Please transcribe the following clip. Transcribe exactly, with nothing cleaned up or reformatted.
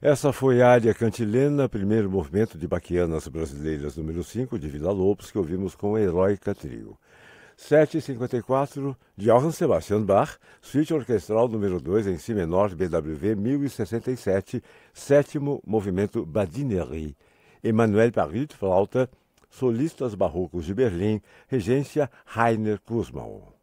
Essa foi a área cantilena, primeiro movimento de Baquianas Brasileiras número cinco, de Villa-Lobos, que ouvimos com Heróica Trio. sete e cinquenta e quatro, de Johann Sebastian Bach, suíte orquestral número dois em si menor, B W V mil e sessenta e sete, sétimo movimento Badinerie. Emmanuel Parit, flauta, solistas barrocos de Berlim, regência Rainer Kussmaul.